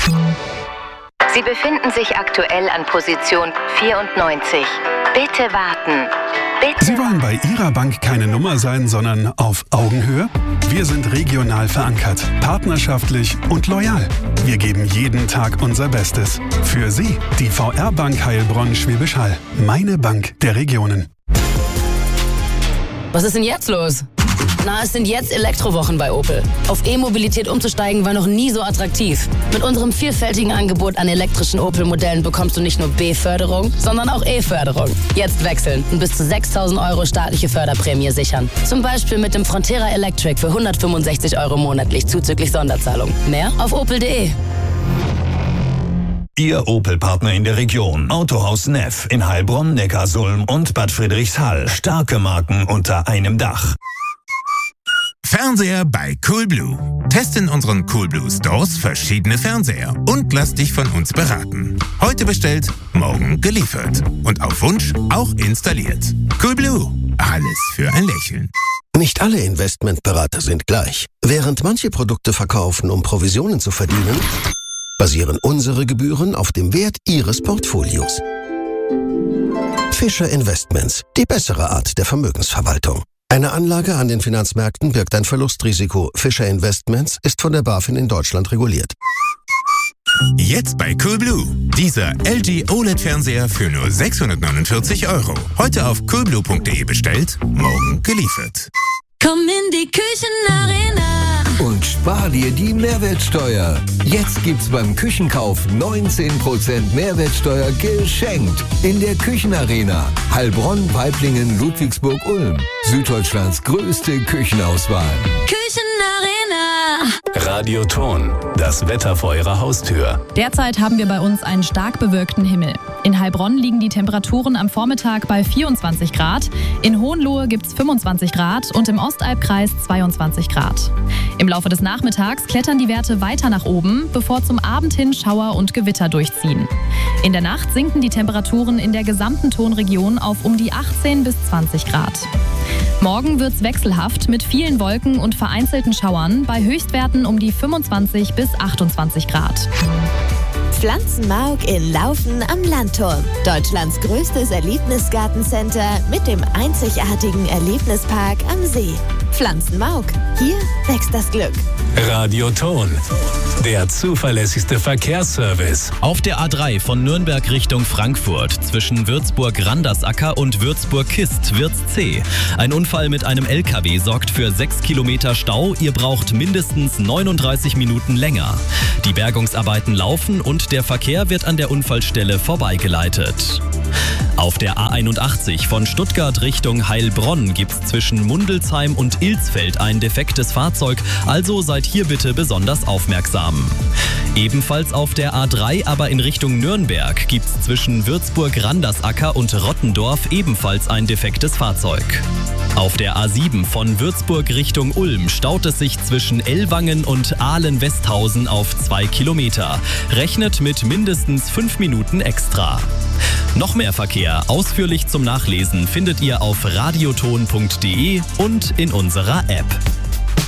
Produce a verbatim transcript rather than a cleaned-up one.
Sie befinden sich aktuell an Position vierundneunzig. Bitte warten. Bitte. Sie wollen bei Ihrer Bank keine Nummer sein, sondern auf Augenhöhe? Wir sind regional verankert, partnerschaftlich und loyal. Wir geben jeden Tag unser Bestes. Für Sie, die V R-Bank Heilbronn-Schwäbisch Hall. Meine Bank der Regionen. Was ist denn jetzt los? Na, es sind jetzt Elektrowochen bei Opel. Auf E-Mobilität umzusteigen war noch nie so attraktiv. Mit unserem vielfältigen Angebot an elektrischen Opel-Modellen bekommst du nicht nur B-Förderung, sondern auch E-Förderung. Jetzt wechseln und bis zu sechstausend Euro staatliche Förderprämie sichern. Zum Beispiel mit dem Frontera Electric für hundertfünfundsechzig Euro monatlich zuzüglich Sonderzahlung. Mehr auf opel punkt de. Ihr Opel-Partner in der Region. Autohaus Neff in Heilbronn, Neckarsulm und Bad Friedrichshall. Starke Marken unter einem Dach. Fernseher bei Coolblue. Teste in unseren Coolblue Stores verschiedene Fernseher und lass dich von uns beraten. Heute bestellt, morgen geliefert. Und auf Wunsch auch installiert. Coolblue. Alles für ein Lächeln. Nicht alle Investmentberater sind gleich. Während manche Produkte verkaufen, um Provisionen zu verdienen, basieren unsere Gebühren auf dem Wert Ihres Portfolios. Fischer Investments, die bessere Art der Vermögensverwaltung. Eine Anlage an den Finanzmärkten birgt ein Verlustrisiko. Fischer Investments ist von der BaFin in Deutschland reguliert. Jetzt bei Coolblue. Dieser L G O L E D-Fernseher für nur sechshundertneunundvierzig Euro. Heute auf coolblue punkt de bestellt, morgen geliefert. Komm in die Küchenarena und spar dir die Mehrwertsteuer. Jetzt gibt's beim Küchenkauf neunzehn Prozent Mehrwertsteuer geschenkt. In der Küchenarena. Heilbronn, Weiblingen, Ludwigsburg, Ulm. Süddeutschlands größte Küchenauswahl. Küchenarena. Radioton. Das Wetter vor Ihrer Haustür. Derzeit haben wir bei uns einen stark bewölkten Himmel. In Heilbronn liegen die Temperaturen am Vormittag bei vierundzwanzig Grad. In Hohenlohe gibt's fünfundzwanzig Grad und im Ostalbkreis zweiundzwanzig Grad. Im Laufe des Nachmittags klettern die Werte weiter nach oben, bevor zum Abend hin Schauer und Gewitter durchziehen. In der Nacht sinken die Temperaturen in der gesamten Tonregion auf um die achtzehn bis zwanzig Grad. Morgen wird's wechselhaft mit vielen Wolken und vereinzelten Schauern bei Höchstwerten um die fünfundzwanzig bis achtundzwanzig Grad. Pflanzenmauk in Laufen am Landturm. Deutschlands größtes Erlebnisgartencenter mit dem einzigartigen Erlebnispark am See. Pflanzenmauk. Hier wächst das Glück. Radioton. Der zuverlässigste Verkehrsservice. Auf der A drei von Nürnberg Richtung Frankfurt zwischen Würzburg-Randersacker und Würzburg-Kist wird's zäh. Ein Unfall mit einem L K W sorgt für sechs Kilometer Stau. Ihr braucht mindestens neununddreißig Minuten länger. Die Bergungsarbeiten laufen und der Verkehr wird an der Unfallstelle vorbeigeleitet. Auf der A einundachtzig von Stuttgart Richtung Heilbronn gibt's zwischen Mundelsheim und Ilsfeld ein defektes Fahrzeug, also seid hier bitte besonders aufmerksam. Ebenfalls auf der A drei, aber in Richtung Nürnberg, gibt's zwischen Würzburg-Randersacker und Rottendorf ebenfalls ein defektes Fahrzeug. Auf der A sieben von Würzburg Richtung Ulm staut es sich zwischen Ellwangen und Ahlen-Westhausen auf zwei Kilometer. Rechnet mit mindestens fünf Minuten extra. Noch mehr Verkehr ausführlich zum Nachlesen findet ihr auf radioton punkt de und in unserer App.